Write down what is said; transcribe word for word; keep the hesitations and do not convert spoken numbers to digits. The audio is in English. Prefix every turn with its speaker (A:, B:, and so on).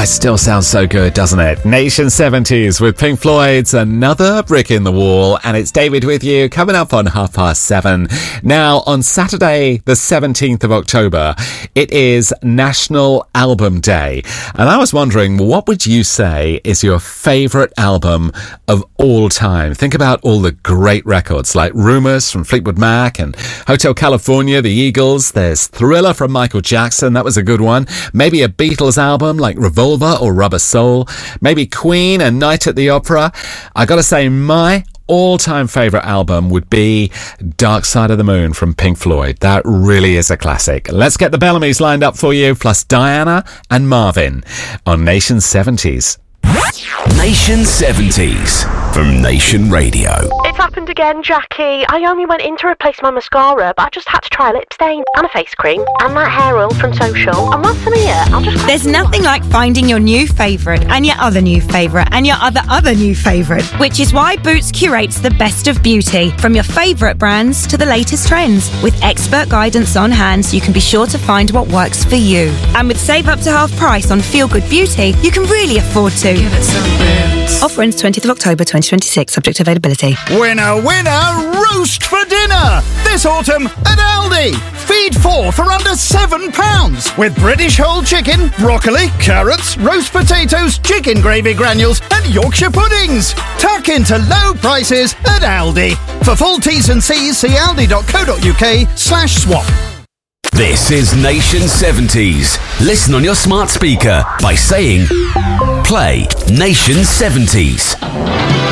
A: it still sounds so good, doesn't it? Nation seventies with Pink Floyd's Another Brick in the Wall, and it's David with you, coming up on half past seven. Now, on Saturday, the seventeenth of October, it is National Album Day, and I was wondering, what would you say is your favourite album of all time? Think about all the great records, like Rumours from Fleetwood Mac and Hotel California, the Eagles. There's Thriller from Michael Jackson, that was a good one. Maybe a Beatles album like Revolver or Rubber Soul. Maybe Queen and Night at the Opera. I gotta say, my all-time favourite album would be Dark Side of the Moon from Pink Floyd. That really is a classic. Let's get the Bellamy's lined up for you, plus Diana and Marvin on Nation seventies.
B: Nation seventies from Nation Radio.
C: It's happened again, Jackie. I only went in to replace my mascara, but I just had to try a lip stain and a face cream and that hair oil from Social. And what's in here? I'll just...
D: There's nothing like finding your new favourite and your other new favourite and your other other new favourite, which is why Boots curates the best of beauty, from your favourite brands to the latest trends, with expert guidance on hand so you can be sure to find what works for you. And with save up to half price on Feel Good Beauty, you can really afford to.
E: Give it some Boots.
D: Offer ends twentieth of October twenty twenty-six, subject to availability.
F: Winner, winner, roast for dinner! This autumn at Aldi! Feed four for under seven pounds! With British whole chicken, broccoli, carrots, roast potatoes, chicken gravy granules and Yorkshire puddings! Tuck into low prices at Aldi. For full T's and C's, see aldi.co.uk slash swap.
B: This is Nation seventies. Listen on your smart speaker by saying, play Nation seventies.